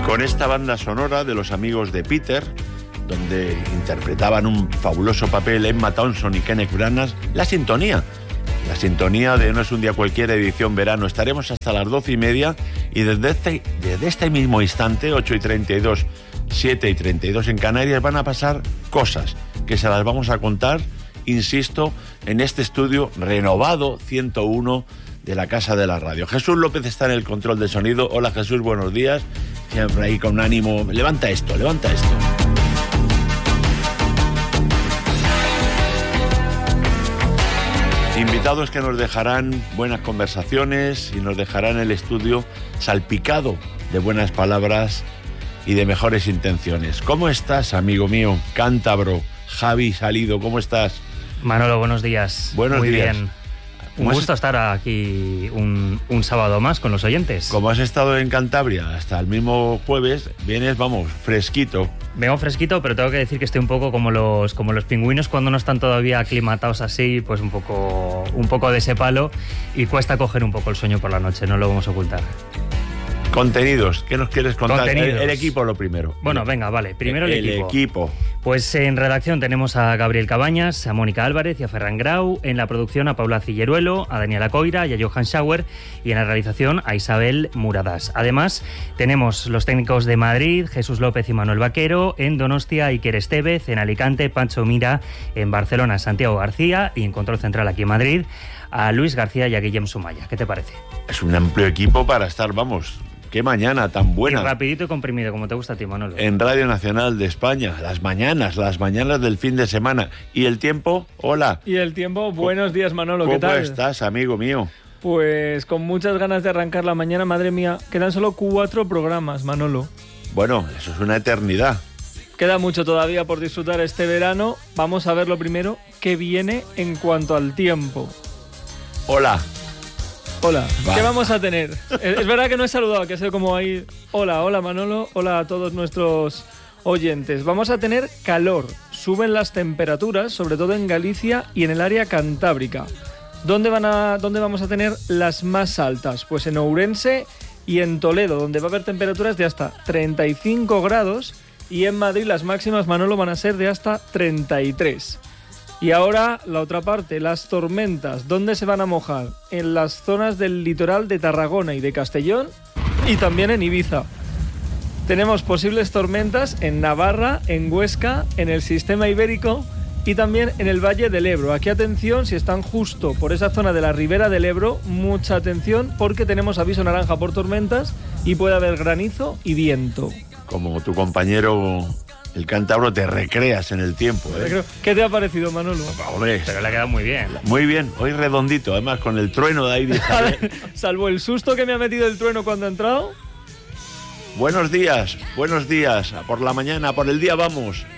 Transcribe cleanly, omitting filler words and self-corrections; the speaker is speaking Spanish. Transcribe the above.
con esta banda sonora de los amigos de Peter, donde interpretaban un fabuloso papel Emma Thompson y Kenneth Branagh, la sintonía de No es un día cualquiera, edición verano. Estaremos hasta las 12:30 y desde este mismo instante, 8:32, 7:32 en Canarias, van a pasar cosas que se las vamos a contar, insisto, en este estudio renovado 101 de la Casa de la Radio. Jesús López está en el control de sonido. Hola Jesús, buenos días. Siempre ahí con ánimo. Levanta esto. Invitados que nos dejarán buenas conversaciones y nos dejarán el estudio salpicado de buenas palabras y de mejores intenciones. ¿Cómo estás, amigo mío? Cántabro, Javi Salido, ¿cómo estás? Manolo, buenos días. Buenos días. Muy bien. Un gusto estar aquí un sábado más con los oyentes. Como has estado en Cantabria hasta el mismo jueves, vienes, vamos, fresquito. Vengo fresquito, pero tengo que decir que estoy un poco como los pingüinos cuando no están todavía aclimatados así, pues un poco de ese palo, y cuesta coger un poco el sueño por la noche, no lo vamos a ocultar. Contenidos, ¿qué nos quieres contar? El equipo lo primero. Bueno, venga, vale, primero el equipo. Pues en redacción tenemos a Gabriel Cabañas, a Mónica Álvarez y a Ferran Grau, en la producción a Paula Cilleruelo, a Daniela Coira y a Johan Schauer, y en la realización a Isabel Muradas. Además, tenemos los técnicos de Madrid, Jesús López y Manuel Vaquero, en Donostia Iker Estevez, en Alicante Pancho Mira, en Barcelona Santiago García y en Control Central aquí en Madrid a Luis García y a Guillem Sumaya. ¿Qué te parece? Es un amplio equipo para estar, vamos... ¡Qué mañana tan buena! Y rapidito y comprimido, como te gusta a ti, Manolo. En Radio Nacional de España, las mañanas del fin de semana. ¿Y el tiempo? Hola. Y el tiempo, buenos días, Manolo, ¿qué tal? ¿Cómo estás, amigo mío? Pues con muchas ganas de arrancar la mañana, madre mía. Quedan solo 4 programas, Manolo. Bueno, eso es una eternidad. Queda mucho todavía por disfrutar este verano. Vamos a ver lo primero que viene en cuanto al tiempo. Hola. ¿Qué vamos a tener? Es verdad que no he saludado, que sé cómo ahí. Hola Manolo, hola a todos nuestros oyentes. Vamos a tener calor, suben las temperaturas, sobre todo en Galicia y en el área cantábrica. ¿Dónde vamos a tener las más altas? Pues en Ourense y en Toledo, donde va a haber temperaturas de hasta 35 grados, y en Madrid las máximas, Manolo, van a ser de hasta 33. Y ahora la otra parte, las tormentas. ¿Dónde se van a mojar? En las zonas del litoral de Tarragona y de Castellón, y también en Ibiza. Tenemos posibles tormentas en Navarra, en Huesca, en el sistema ibérico y también en el Valle del Ebro. Aquí atención, si están justo por esa zona de la ribera del Ebro, mucha atención porque tenemos aviso naranja por tormentas y puede haber granizo y viento. Como tu compañero... El cántabro, te recreas en el tiempo, ¿eh? ¿Qué te ha parecido, Manolo? Hombre, pero le ha quedado muy bien. Muy bien, hoy redondito, además con el trueno de ahí. Salvo el susto que me ha metido el trueno cuando ha entrado. Buenos días, por la mañana, por el día vamos.